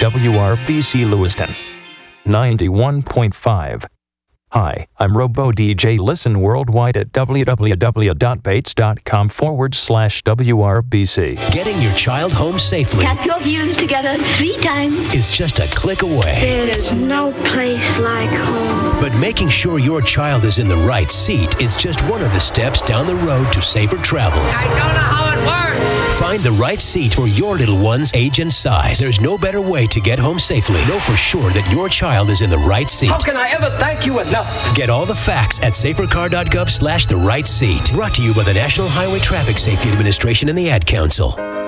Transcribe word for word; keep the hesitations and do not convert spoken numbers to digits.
W R B C Lewiston, ninety-one point five. Hi, I'm Robo D J. Listen worldwide at www.bates.com forward slash WRBC. Getting your child home safely Tap your views together three times. is just a click away. There is no place like home. But making sure your child is in the right seat is just one of the steps down the road to safer travels. I don't know how it works. Find the right seat for your little one's age and size. There's no better way to get home safely. Know for sure that your child is in the right seat. How can I ever thank you enough? Get all the facts at safercar.gov slash the right seat. Brought to you by the National Highway Traffic Safety Administration and the Ad Council.